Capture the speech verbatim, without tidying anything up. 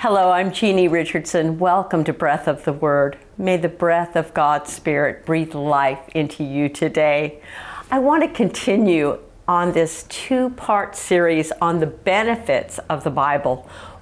Hello, I'm Jeannie Richardson. Welcome to Breath of the Word. May the breath of God's Spirit breathe life into you today. I want to continue on this two-part series on the benefits of the Bible.